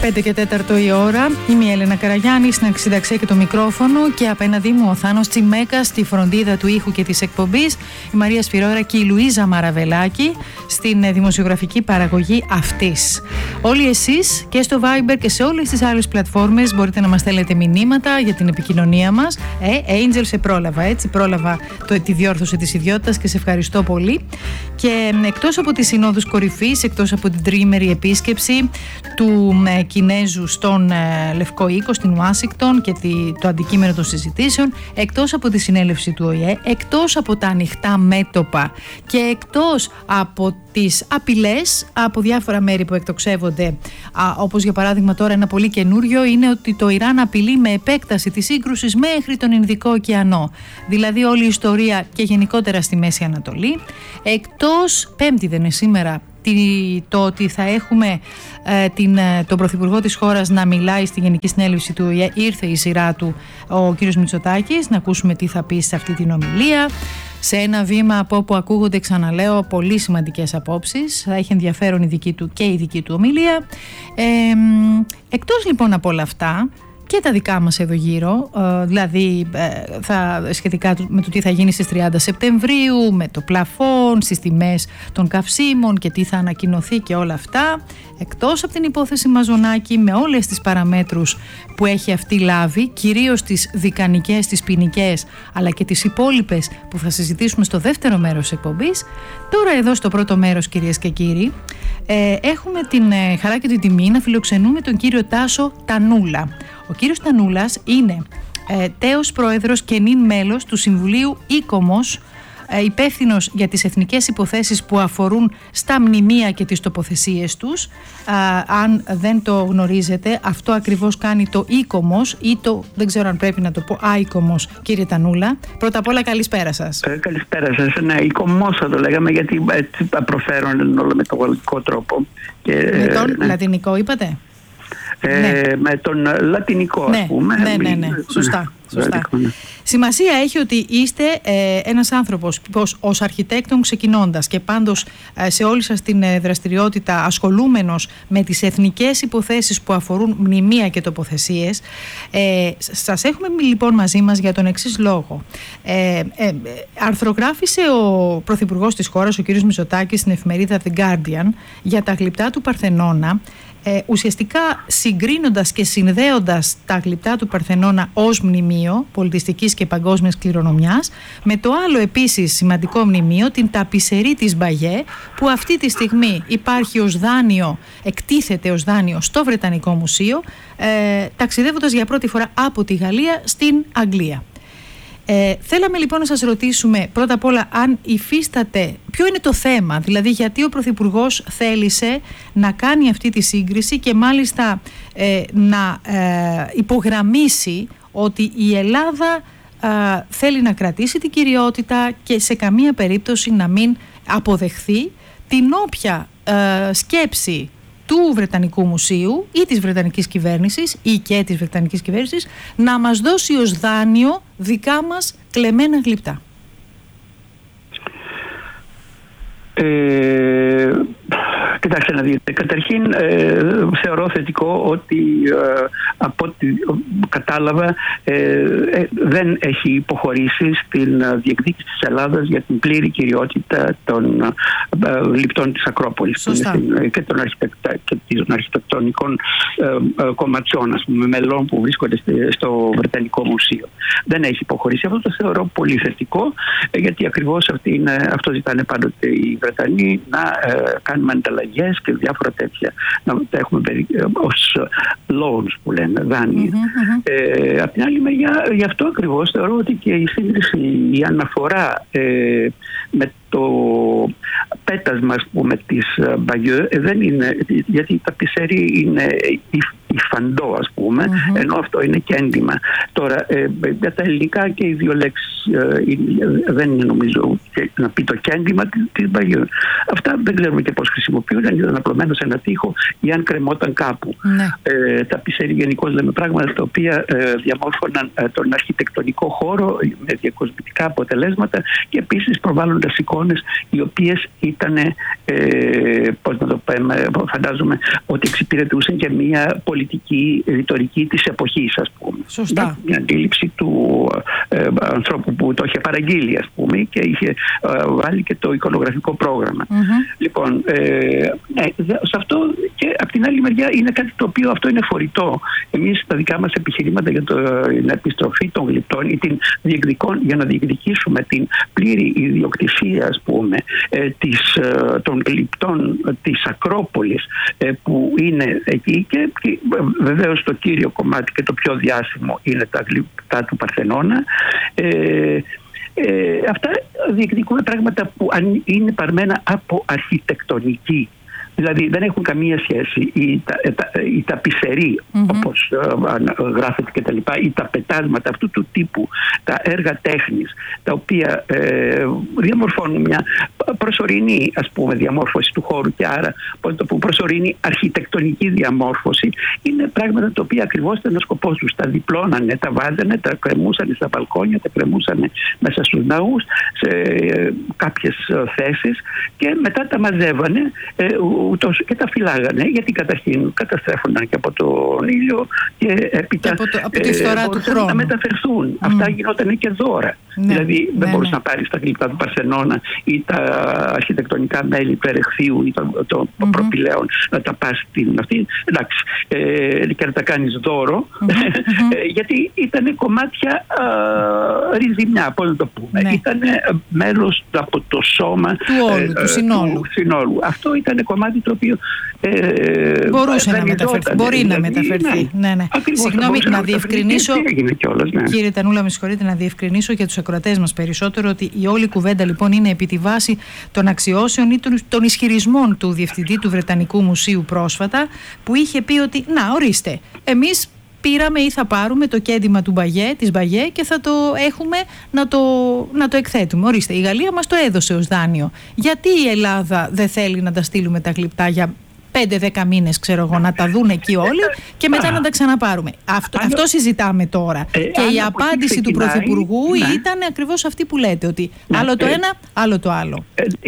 5 και 4 η ώρα. Είμαι η Έλενα Καραγιάννη, στην αξιδαξία και το μικρόφωνο, και απέναντί μου ο Θάνος Τσιμέκας στη φροντίδα του ήχου και της εκπομπής, η Μαρία Σπυρόρα και η Λουίζα Μαραβελάκη στην δημοσιογραφική παραγωγή αυτής. Όλοι εσείς και στο Viber και σε όλες τις άλλες πλατφόρμες μπορείτε να μας στέλνετε μηνύματα για την επικοινωνία μας. Angel, σε πρόλαβα, έτσι, πρόλαβα τη διόρθωση της ιδιότητας και σε ευχαριστώ πολύ. Και εκτός από τις συνόδους κορυφής, εκτός από την τριήμερη επίσκεψη του Κινέζου στον Λευκό Οίκο, στην Ουάσιγκτον, και το αντικείμενο των συζητήσεων, εκτός από τη συνέλευση του ΟΗΕ, εκτός από τα ανοιχτά μέτωπα και εκτός από τις απειλές από διάφορα μέρη που εκτοξεύονται, όπως για παράδειγμα τώρα ένα πολύ καινούριο είναι ότι το Ιράν απειλεί με επέκταση της σύγκρουσης μέχρι τον Ινδικό ωκεανό, δηλαδή όλη η ιστορία και γενικότερα στη Μέση Ανατολή. Εκτός, Πέμπτη δεν είναι σήμερα, το ότι θα έχουμε τον Πρωθυπουργό της χώρας να μιλάει στη Γενική Συνέλευση του ΟΗΕ. Ήρθε η σειρά του ο κύριος Μητσοτάκης, να ακούσουμε τι θα πει σε αυτή την ομιλία, σε ένα βήμα από όπου ακούγονται, ξαναλέω, πολύ σημαντικές απόψεις. Θα έχει ενδιαφέρον η δική του και η δική του ομιλία. Εκτός λοιπόν από όλα αυτά και τα δικά μας εδώ γύρω, δηλαδή σχετικά με το τι θα γίνει στις 30 Σεπτεμβρίου, με το πλαφόν, στις τιμές των καυσίμων και τι θα ανακοινωθεί και όλα αυτά, εκτός από την υπόθεση Μαζονάκη με όλες τις παραμέτρους που έχει αυτή λάβει, κυρίως τις δικανικές, τις ποινικές, αλλά και τις υπόλοιπες που θα συζητήσουμε στο δεύτερο μέρος της εκπομπής. Τώρα εδώ στο πρώτο μέρος, κυρίες και κύριοι, έχουμε την χαρά και την τιμή να φιλοξενούμε τον κύριο Τάσο Τανούλα. Ο κύριος Τανούλας είναι τέος πρόεδρος και νυν μέλος του Συμβουλίου Ίκομος, υπεύθυνος για τις εθνικές υποθέσεις που αφορούν στα μνημεία και τις τοποθεσίες τους. Αν δεν το γνωρίζετε, αυτό ακριβώς κάνει το Ίκομος, ή δεν ξέρω αν πρέπει να το πω Άικομος, κύριε Τανούλα. Πρώτα απ' όλα καλησπέρα σας. Καλησπέρα σας. Ναι, Ίκομος θα το λέγαμε, γιατί έτσι προφέρουν όλο με τον γαλλικό τρόπο. Με τον λατινικό είπατε? Με τον λατινικό, ας πούμε. Ναι. Σωστά. Σημασία έχει ότι είστε ένας άνθρωπος ως αρχιτέκτον ξεκινώντας και πάντως σε όλη σας την δραστηριότητα ασχολούμενος με τις εθνικές υποθέσεις που αφορούν μνημεία και τοποθεσίες. Σας έχουμε λοιπόν μαζί μας για τον εξής λόγο. Αρθρογράφησε ο Πρωθυπουργός της χώρας, ο κ. Μητσοτάκης, στην εφημερίδα The Guardian για τα γλυπτά του Παρθενώνα, ουσιαστικά συγκρίνοντας και συνδέοντας τα γλυπτά του Παρθενώνα ως μνημείο πολιτιστικής και παγκόσμιας κληρονομιάς με το άλλο επίσης σημαντικό μνημείο, την ταπισερή της Μπαγιέ, που αυτή τη στιγμή υπάρχει ως δάνειο, εκτίθεται ως δάνειο στο Βρετανικό Μουσείο, ταξιδεύοντας για πρώτη φορά από τη Γαλλία στην Αγγλία. Θέλαμε λοιπόν να σας ρωτήσουμε πρώτα απ' όλα αν υφίσταται, ποιο είναι το θέμα, δηλαδή γιατί ο Πρωθυπουργός θέλησε να κάνει αυτή τη σύγκριση και μάλιστα να υπογραμμίσει ότι η Ελλάδα θέλει να κρατήσει την κυριότητα και σε καμία περίπτωση να μην αποδεχθεί την όποια σκέψη του Βρετανικού Μουσείου ή της Βρετανικής Κυβέρνησης ή και της Βρετανικής Κυβέρνησης να μας δώσει ως δάνειο δικά μας κλεμμένα γλυπτά. Κοιτάξτε να δείτε. Καταρχήν θεωρώ θετικό ότι από ό,τι κατάλαβα δεν έχει υποχωρήσει στην διεκδίκηση της Ελλάδας για την πλήρη κυριότητα των γλυπτών της Ακρόπολης και των αρχιτεκτονικών κομματιών, ας πούμε, μελών που βρίσκονται στο Βρετανικό Μουσείο. Δεν έχει υποχωρήσει. Αυτό το θεωρώ πολύ θετικό, γιατί ακριβώς αυτό ζητάνε πάντοτε οι Βρετανοί, να κάνουμε ανταλλαγές και διάφορα τέτοια, να τα έχουμε ως loans που λένε, δάνεια. Απ' την άλλη μεριά, γι' αυτό ακριβώς θεωρώ ότι και η σύγκριση, η αναφορά με το πέτασμα, ας πούμε, της Μπαγιέ δεν είναι, γιατί η ταπισερή είναι υφαντό, ας πούμε, ενώ αυτό είναι κέντημα. Τώρα, για τα ελληνικά και οι δύο λέξεις δεν είναι, νομίζω, να πει το κέντημα της Μπαγιέ. Αυτά δεν ξέρουμε και πώς χρησιμοποιούν, αν ήταν απλωμένο σε ένα τοίχο ή αν κρεμόταν κάπου. Ταπισερή, γενικώς λέμε πράγματα τα οποία διαμόρφωναν τον αρχιτεκτονικό χώρο με διακοσμητικά αποτελέσματα και επίσης προβάλλοντας εικόνες οι οποίες ήταν, πώς να το πούμε, φαντάζομαι ότι εξυπηρετούσαν και μια πολιτική ρητορική της εποχής, ας πούμε. Σωστά. Μια αντίληψη του ανθρώπου που το είχε παραγγείλει, ας πούμε, και είχε βάλει και το εικονογραφικό πρόγραμμα. Λοιπόν, σε αυτό και από την άλλη μεριά είναι κάτι το οποίο αυτό είναι φορητό. Εμείς τα δικά μας επιχειρήματα για την επιστροφή των γλυπτών ή για να διεκδικήσουμε την πλήρη ιδιοκτησία, ας πούμε, των γλυπτών της Ακρόπολης που είναι εκεί, και βεβαίως το κύριο κομμάτι και το πιο διάσημο είναι τα γλυπτά του Παρθενώνα. Αυτά διεκδικούν πράγματα που είναι παρμένα από αρχιτεκτονική. Δηλαδή δεν έχουν καμία σχέση οι ταπισεροί, όπως γράφεται και τα λοιπά, ή τα πετάσματα αυτού του τύπου, τα έργα τέχνης, τα οποία διαμορφώνουν μια προσωρινή, ας πούμε, διαμόρφωση του χώρου, και άρα προσωρινή αρχιτεκτονική διαμόρφωση. Είναι πράγματα τα οποία ακριβώς ήταν ο σκοπός τους. Τα διπλώνανε, τα βάζανε, τα κρεμούσανε στα μπαλκόνια, τα κρεμούσανε μέσα στους ναούς, σε κάποιες θέσεις, και μετά τα μαζεύανε και τα φυλάγανε, γιατί καταρχήν καταστρέφονταν και από τον ήλιο και έπειτα από τη φθορά του χρόνου να μεταφερθούν. Αυτά γινόταν και δώρα. Δηλαδή δεν μπορούσε να πάρει τα γλυπτά του Παρθενώνα ή τα αρχιτεκτονικά μέλη του Ερεχθείου ή των προπηλαίων να τα πας στην αυτή. Εντάξει, και να τα κάνεις δώρο, γιατί ήταν κομμάτια ριζιμιά, πώς να το πούμε. Ήταν μέλος από το σώμα του συνόλου. Αυτό ήταν κομμάτι το οποίο μπορούσε να μεταφερθεί. Μπορεί να μεταφερθεί. Ναι. Συγγνώμη, να διευκρινίσω. Κύριε Τανούλα, με συγχωρείτε, να διευκρινίσω για τους ακροατές μας περισσότερο ότι η όλη κουβέντα λοιπόν είναι επί τη βάση των αξιώσεων ή των ισχυρισμών του Διευθυντή του Βρετανικού Μουσείου πρόσφατα, που είχε πει ότι να, ορίστε, εμείς πήραμε ή θα πάρουμε το κέντημα του Μπαγιέ, της Μπαγιέ, και θα το έχουμε να το εκθέτουμε. Ορίστε, η Γαλλία μας το έδωσε ως δάνειο. Γιατί η Ελλάδα δεν θέλει να τα στείλουμε τα γλυπτά για 5-10 μήνες, ξέρω εγώ, να τα δουν εκεί όλοι και μετά να τα ξαναπάρουμε. Αυτό συζητάμε τώρα. Και η απάντηση του Πρωθυπουργού ήταν ακριβώς αυτή που λέτε, ότι άλλο το ένα, άλλο το άλλο.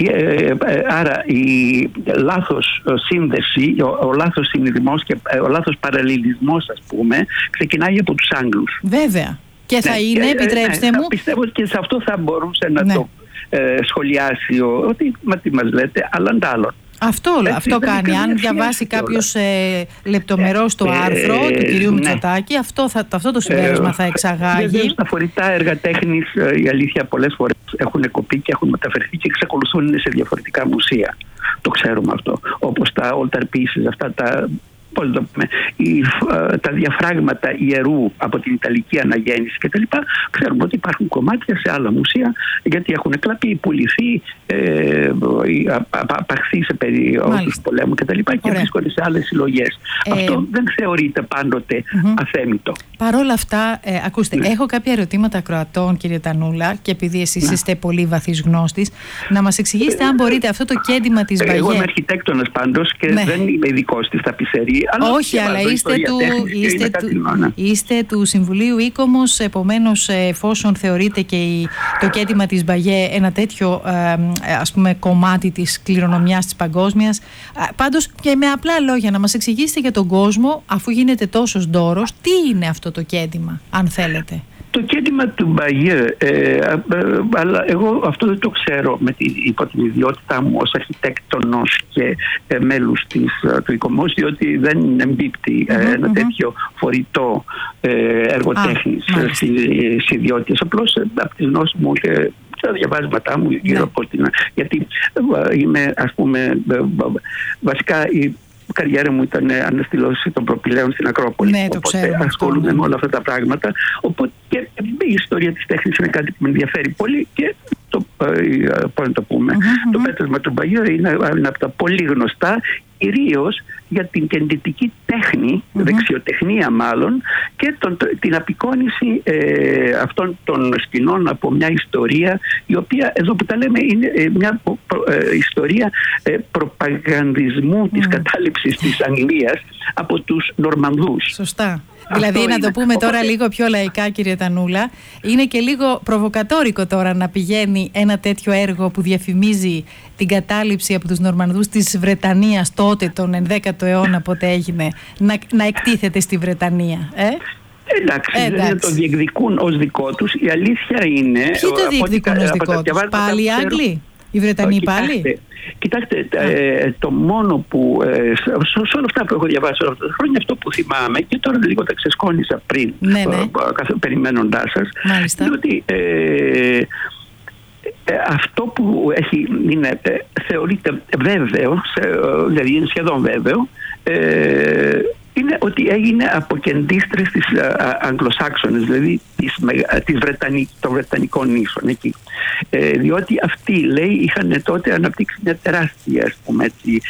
Άρα η λάθος σύνδεση, ο λάθος συνειδημός και ο λάθος παραλληλισμός, ας πούμε, ξεκινάει από τους Άγγλους. Βέβαια. Και θα είναι, επιτρέψτε μου. Πιστεύω ότι και σε αυτό θα μπορούσε να το σχολιάσει ότι τι μας λέτε, αλλά αντάλλον. Αυτό κάνει. Αν διαβάσει κάποιος λεπτομερώς το άρθρο του κυρίου Μητσοτάκη, αυτό το συμπέρασμα θα εξαγάγει. Βεβαίως, τα φορητά έργα τέχνης, η αλήθεια, πολλές φορές έχουν κοπεί και έχουν μεταφερθεί και εξακολουθούν σε διαφορετικά μουσεία. Το ξέρουμε αυτό. Όπως τα altar pieces, αυτά τα διαφράγματα ιερού από την Ιταλική αναγέννηση κτλ. Ξέρουμε ότι υπάρχουν κομμάτια σε άλλα μουσεία, γιατί έχουν κλαπεί, πουληθεί, απαχθεί σε περιόδους πολέμου κτλ. Και βρίσκονται σε άλλες συλλογές. Αυτό δεν θεωρείται πάντοτε αθέμητο. Παρ' όλα αυτά, ακούστε, έχω κάποια ερωτήματα ακροατών, κύριε Τανούλα, και επειδή εσείς είστε πολύ βαθύς γνώστης, να μας εξηγήσετε αν μπορείτε αυτό το κέντημα της Μπαγιέ. Εγώ είμαι αρχιτέκτονας πάντως και δεν είμαι ειδικός στη ταπισερή. Όχι, αλλά είστε του Συμβουλίου Οίκομος, επομένως, εφόσον θεωρείτε και το κέντημα της Μπαγιέ ένα τέτοιο ας πούμε κομμάτι της κληρονομιάς της παγκόσμιας. Πάντως, και με απλά λόγια, να μας εξηγήσετε για τον κόσμο, αφού γίνεται τόσος ντόρος, τι είναι αυτό το κέντημα, αν θέλετε. Το κέντημα του Μπαγιέ, αλλά εγώ αυτό δεν το ξέρω υπό την ιδιότητά μου ως αρχιτέκτονος και μέλους του Οίκομος, διότι δεν εμπίπτει ένα τέτοιο φορητό έργο τέχνης στις ιδιότητες. Απλώς από τη γνώση μου και τα διαβάσματά μου γύρω από την... Γιατί είμαι, ας πούμε, βασικά η καριέρα μου ήταν αναστηλώση των προπηλαίων στην Ακρόπολη. Ναι, το ξέρω. Ασχολούμαι με όλα αυτά τα πράγματα. Οπότε και η ιστορία της τέχνης είναι κάτι που με ενδιαφέρει πολύ και το πέτρασμα του Μπαγιέ είναι ένα από τα πολύ γνωστά, κυρίως για την κεντητική τέχνη, δεξιοτεχνία μάλλον, και την απεικόνιση αυτών των σκηνών από μια ιστορία, η οποία εδώ που τα λέμε είναι μια ιστορία προπαγανδισμού της κατάληψης της Αγγλίας από τους Νορμανδούς. Σωστά. Δηλαδή, να το πούμε τώρα λίγο πιο λαϊκά, κύριε Τανούλα, είναι και λίγο προβοκατόρικο τώρα να πηγαίνει ένα τέτοιο έργο που διαφημίζει την κατάληψη από τους Νορμανδούς της Βρετανίας τώρα τότε τον 11ο αιώνα, πότε έγινε, να εκτίθεται στη Βρετανία. Εντάξει, δεν το διεκδικούν ως δικό τους. Η αλήθεια είναι... Ποιοι το διεκδικούν ως δικό τους? Πάλι οι Άγγλοι? Οι Βρετανοί πάλι? Κοιτάξτε, το μόνο που σε όλα αυτά που έχω διαβάσει όλα αυτά τα χρόνια, αυτό που θυμάμαι, και τώρα λίγο τα ξεσκόνησα πριν, περιμένοντάς σας, είναι ότι αυτό που θεωρείται βέβαιο, δηλαδή είναι σχεδόν βέβαιο, είναι ότι έγινε από κεντίστρες της Αγγλοσάξονες, δηλαδή των Βρετανικών νήσων εκεί. Διότι αυτοί, λέει, είχαν τότε αναπτύξει μια τεράστια, ας πούμε,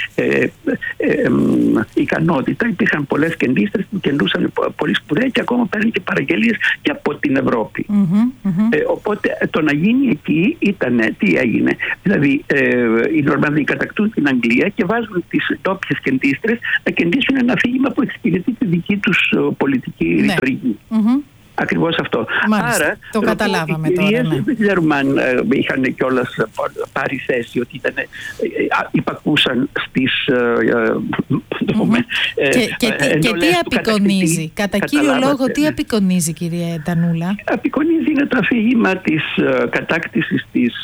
ικανότητα. Υπήρχαν πολλές κεντίστρες που κεντούσαν πολύ σπουδαία και ακόμα παίρνουν και παραγγελίες και από την Ευρώπη. Οπότε το να γίνει εκεί ήταν, τι έγινε? Δηλαδή οι Νορμανδοί κατακτούν την Αγγλία και βάζουν τις ντόπιες κεντίστρες να κεντήσουν ένα αφήγημα που εξυπηρετεί τη δική τους πολιτική ρητορική. Ακριβώς αυτό. Μάλιστα, άρα, το καταλάβαμε τώρα. Δεν ξέρουμε αν είχαν κιόλας πάρει θέση, ότι υπακούσαν στις... Και τι απεικονίζει? Κατά κύριο λόγο, τι απεικονίζει, κύριε Τανούλα? Απεικονίζει είναι το αφήγημα της κατάκτησης της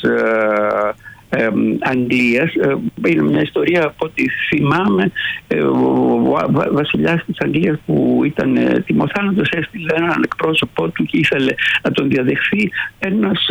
Αγγλίας. Είναι μια ιστορία από ό,τι θυμάμαι. Ο βασιλιάς της Αγγλίας που ήταν τιμοθάνατος έστειλε έναν εκπρόσωπό του και ήθελε να τον διαδεχθεί ένας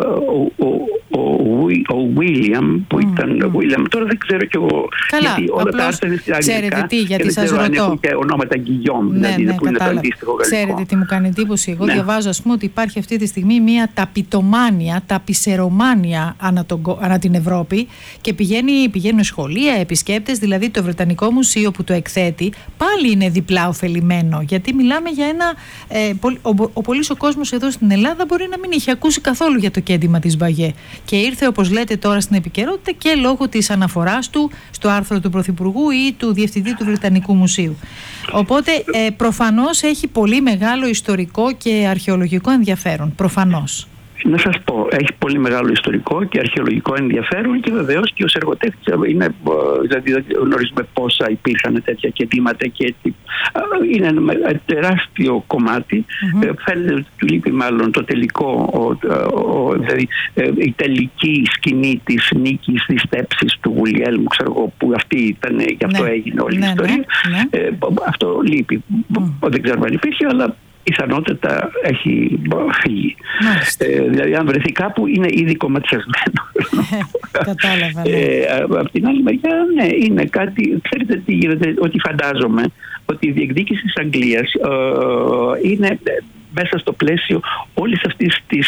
ο Βίλιαμ που ήταν Βίλιαμ. Τώρα δεν ξέρω κι εγώ, γιατί όλα τα άρθρα είναι στη αγγλικά. Ξέρετε τι, γιατί σας ρωτώ. Αν έχουν και ονόματα Γκυγιόμ, δηλαδή που είναι το αντίστοιχο γαλλικό. Ξέρετε τι μου κάνει εντύπωση? Εγώ διαβάζω, ας πούμε, ότι υπάρχει αυτή τη στιγμή μια ταπιτομάνια, ταπισερομάνια ανά την Ευρώπη και πηγαίνουν σχολεία, επισκέπτες, δηλαδή το Βρετανικό Μουσείο που το εκθέτει πάλι είναι διπλά ωφελημένο, γιατί μιλάμε για ένα πολύς ο κόσμος εδώ στην Ελλάδα μπορεί να μην είχε ακούσει καθόλου για το κέντημα της Μπαγιέ και ήρθε, όπως λέτε τώρα, στην επικαιρότητα και λόγω της αναφοράς του στο άρθρο του Πρωθυπουργού ή του Διευθυντή του Βρετανικού Μουσείου. Οπότε προφανώς έχει πολύ μεγάλο ιστορικό και αρχαιολογικό ενδιαφέρον, προφανώς. Να σας πω, έχει πολύ μεγάλο ιστορικό και αρχαιολογικό ενδιαφέρον και βεβαίως και ως εργοτέχνης δηλαδή δεν γνωρίζουμε πόσα υπήρχαν τέτοια κεντήματα και είναι ένα τεράστιο κομμάτι. Φαίνεται ότι του λείπει μάλλον το τελικό, δηλαδή η τελική σκηνή της νίκης της στέψης του Γουλιέλμου, ξέρω εγώ, που αυτή ήταν, γι' αυτό έγινε όλη η ιστορία. Αυτό λείπει. Δεν ξέρω αν υπήρχε, αλλά πιθανότατα έχει φύγει. Δηλαδή αν βρεθεί κάπου είναι ήδη κομματιασμένο. Κατάλαβα. Από την άλλη μεριά, ναι, είναι κάτι, ξέρετε τι γίνεται, ότι φαντάζομαι ότι η διεκδίκηση της Αγγλίας είναι μέσα στο πλαίσιο όλης αυτής της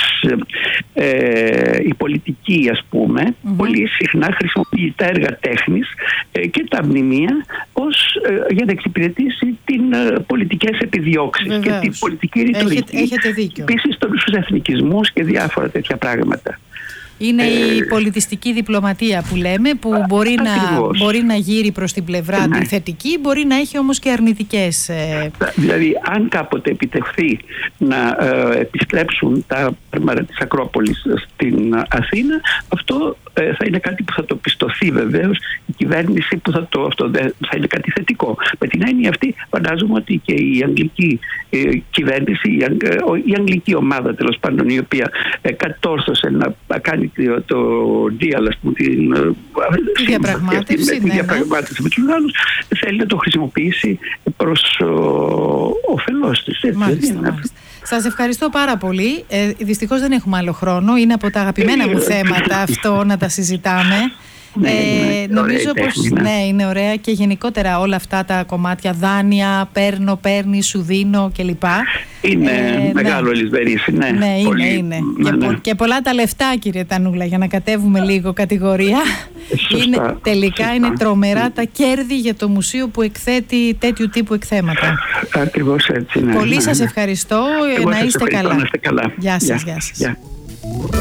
η πολιτική, ας πούμε, πολύ συχνά χρησιμοποιεί τα έργα τέχνης και τα μνημεία για να εξυπηρετήσει πολιτικές επιδιώξεις και την πολιτική ρητορική. Έχετε δίκιο. Επίσης στους εθνικισμούς και διάφορα τέτοια πράγματα. Είναι η πολιτιστική διπλωματία που λέμε, που μπορεί να γύρει προς την πλευρά την θετική, μπορεί να έχει όμως και αρνητικές. Δηλαδή, αν κάποτε επιτευχθεί να επιστρέψουν τα πράγματα της Ακρόπολης στην Αθήνα, αυτό θα είναι κάτι που θα το πιστωθεί βεβαίως η κυβέρνηση, που θα είναι κάτι θετικό. Με την έννοια αυτή, φαντάζομαι ότι και η αγγλική κυβέρνηση, η αγγλική ομάδα τέλος πάντων, η οποία κατόρθωσε να κάνει το deal, ας πούμε, τη διαπραγμάτευση με τους άλλους, θέλει να το χρησιμοποιήσει προς όφελός της. Μάλιστα. Σας ευχαριστώ πάρα πολύ. Δυστυχώς δεν έχουμε άλλο χρόνο. Είναι από τα αγαπημένα μου θέματα αυτό να τα συζητάμε. Νομίζω πως είναι ωραία και γενικότερα όλα αυτά τα κομμάτια, δάνεια, παίρνει, σου δίνω κλπ. Είναι μεγάλο Ελισβερίσι, είναι. Και πολλά τα λεφτά, κύριε Τανούλα, για να κατέβουμε λίγο κατηγορία. Τελικά είναι τρομερά τα κέρδη για το μουσείο που εκθέτει τέτοιου τύπου εκθέματα. Ακριβώς έτσι. Πολύ σας ευχαριστώ. Να είστε καλά. Γεια σας. Γεια σας.